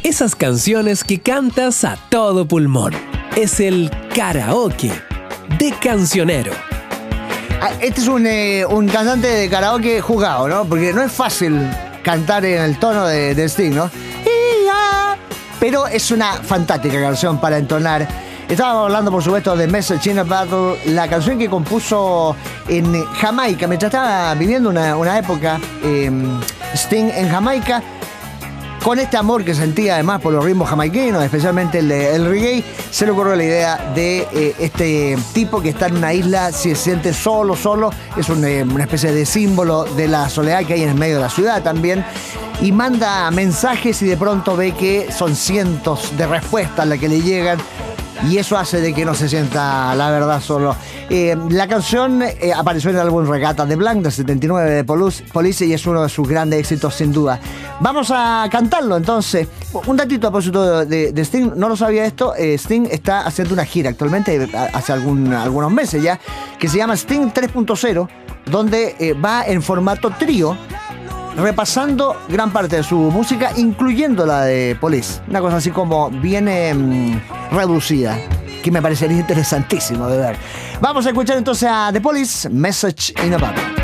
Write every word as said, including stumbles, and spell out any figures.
Esas canciones que cantas a todo pulmón. Es el karaoke de Cancionero. Este es un, eh, un cantante de karaoke jugado, ¿no? Porque no es fácil cantar en el tono de, de Sting, ¿no? Pero es una fantástica canción para entonar. Estábamos hablando, por supuesto, de Message in a Bottle, la canción que compuso en Jamaica, mientras estaba viviendo una, una época eh, Sting en Jamaica. Con este amor que sentía además por los ritmos jamaiquinos, especialmente el, el reggae, se le ocurrió la idea de eh, este tipo que está en una isla, se siente solo, solo, es un, eh, una especie de símbolo de la soledad que hay en el medio de la ciudad también, y manda mensajes y de pronto ve que son cientos de respuestas las que le llegan, y eso hace de que no se sienta, la verdad, solo. Eh, la canción eh, apareció en el álbum Regatta de Blanc del setenta y nueve de Police y es uno de sus grandes éxitos sin duda. Vamos a cantarlo entonces. Un datito a propósito de, de Sting, no lo sabía esto, eh, Sting está haciendo una gira actualmente, hace algún, algunos meses ya, que se llama Sting tres punto cero, donde eh, va en formato trío, repasando gran parte de su música, incluyendo la de Police. Una cosa así como viene mmm, reducida, que me parecería interesantísimo de ver. Vamos a escuchar entonces a The Police, Message in a Bottle.